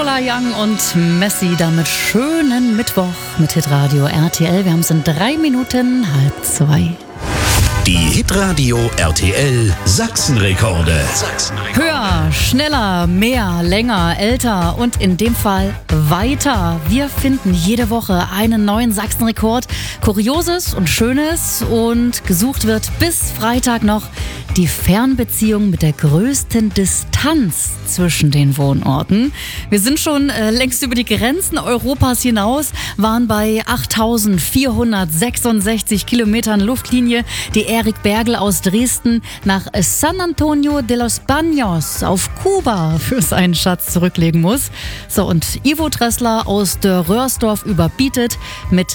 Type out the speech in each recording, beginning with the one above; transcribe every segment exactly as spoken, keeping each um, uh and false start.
Paula Young und Messi damit schönen Mittwoch mit Hitradio R T L. Wir haben es in drei Minuten halb zwei. Die Hitradio R T L Sachsenrekorde. Sachsenrekorde. Höher, schneller, mehr, länger, älter und in dem Fall weiter. Wir finden jede Woche einen neuen Sachsenrekord. Kurioses und Schönes, und gesucht wird bis Freitag noch die Fernbeziehung mit der größten Distanz zwischen den Wohnorten. Wir sind schon äh, längst über die Grenzen Europas hinaus, waren bei achttausendvierhundertsechsundsechzig Kilometern Luftlinie, die Erik Bergel aus Dresden nach San Antonio de los Baños auf Kuba für seinen Schatz zurücklegen muss. So, und Ivo Tressler aus der Röhrsdorf überbietet mit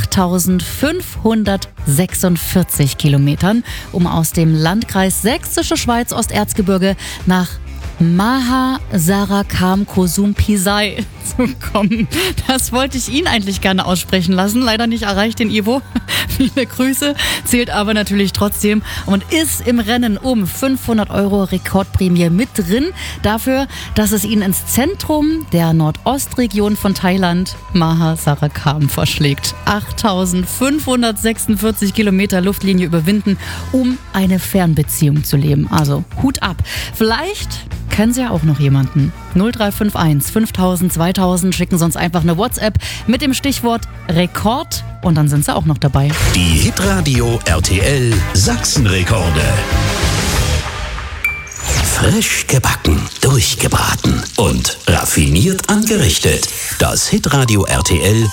achttausendfünfhundertsechsundvierzig Kilometern, um aus dem Landkreis Sächsische Schweiz Osterzgebirge nach Mahasarakam Kosum Pisai zu kommen. Das wollte ich ihn eigentlich gerne aussprechen lassen. Leider nicht erreicht, den Ivo. Viele Grüße. Zählt aber natürlich trotzdem und ist im Rennen um fünfhundert Euro Rekordprämie mit drin. Dafür, dass es ihn ins Zentrum der Nordostregion von Thailand, Mahasarakam, verschlägt. achttausendfünfhundertsechsundvierzig Kilometer Luftlinie überwinden, um eine Fernbeziehung zu leben. Also Hut ab. Vielleicht kennen Sie ja auch noch jemanden. null drei fünf eins fünftausend zweitausend, schicken Sie uns einfach eine WhatsApp mit dem Stichwort Rekord und dann sind Sie auch noch dabei. Die Hitradio R T L Sachsenrekorde. Frisch gebacken, durchgebraten und raffiniert angerichtet. Das Hitradio R T L